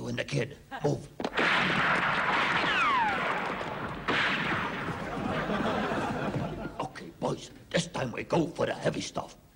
and the kid. Move. Okay, boys, this time we go for the heavy stuff.